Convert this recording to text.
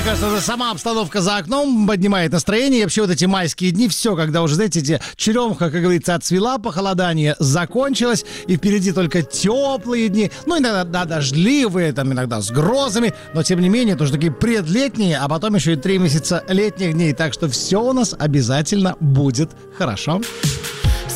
Мне кажется, уже сама обстановка за окном поднимает настроение. И вообще вот эти майские дни, все, когда уже, знаете, эти черемуха, как говорится, отцвела, похолодание закончилось, и впереди только теплые дни, ну, иногда дождливые, там, иногда с грозами, но, тем не менее, тоже такие предлетние, а потом еще и 3 месяца летних дней, так что все у нас обязательно будет хорошо.